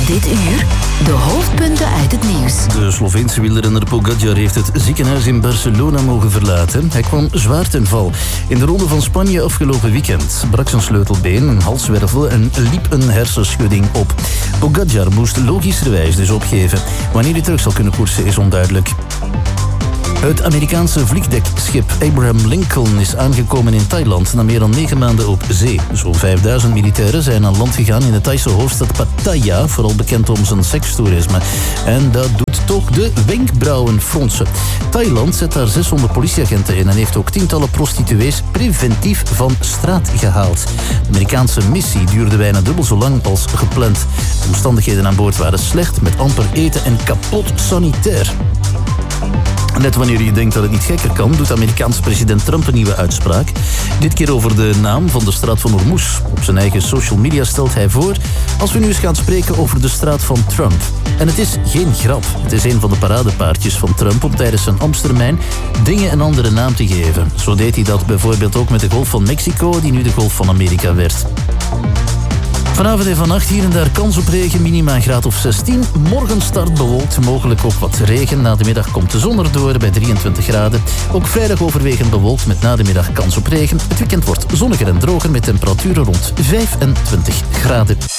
Dit uur de hoofdpunten uit het nieuws. De Sloveense wielrenner Pogačar heeft het ziekenhuis in Barcelona mogen verlaten. Hij kwam zwaar ten val. In de ronde van Spanje afgelopen weekend brak zijn sleutelbeen, een halswervel en liep een hersenschudding op. Pogačar moest logischerwijs dus opgeven. Wanneer hij terug zal kunnen koersen is onduidelijk. Het Amerikaanse vliegdekschip Abraham Lincoln is aangekomen in Thailand na meer dan 9 maanden op zee. Zo'n 5000 militairen zijn aan land gegaan in de Thaise hoofdstad Pattaya, vooral bekend om zijn sekstoerisme. En dat doet toch de wenkbrauwen fronsen. Thailand zet daar 600 politieagenten in en heeft ook tientallen prostituees preventief van straat gehaald. De Amerikaanse missie duurde bijna dubbel zo lang als gepland. De omstandigheden aan boord waren slecht, met amper eten en kapot sanitair. Net wanneer je denkt dat het niet gekker kan, doet Amerikaanse president Trump een nieuwe uitspraak. Dit keer over de naam van de straat van Hormuz. Op zijn eigen social media stelt hij voor: als we nu eens gaan spreken over de straat van Trump. En het is geen grap. Het is een van de paradepaardjes van Trump om tijdens zijn ambtstermijn dingen een andere naam te geven. Zo deed hij dat bijvoorbeeld ook met de Golf van Mexico, die nu de Golf van Amerika werd. Vanavond en vannacht hier en daar kans op regen, minima een graad of 16. Morgen start bewolkt, mogelijk ook wat regen. Na de middag komt de zon erdoor bij 23 graden. Ook vrijdag overwegend bewolkt met na de middag kans op regen. Het weekend wordt zonniger en droger met temperaturen rond 25 graden.